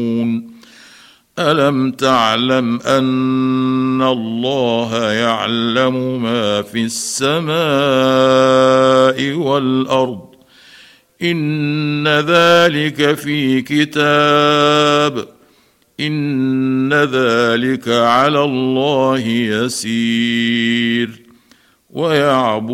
ألم تعلم أن الله يعلم ما في السماء والأرض إن ذلك في كتاب إن ذلك على الله يسير ويعبد